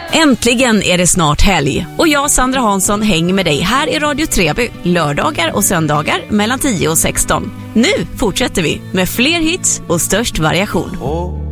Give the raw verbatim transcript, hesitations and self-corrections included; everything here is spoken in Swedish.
Äntligen är det snart helg och jag, Sandra Hansson, hänger med dig här i Radio Treby lördagar och söndagar mellan tio och sexton. Nu fortsätter vi med fler hits och störst variation. Oh.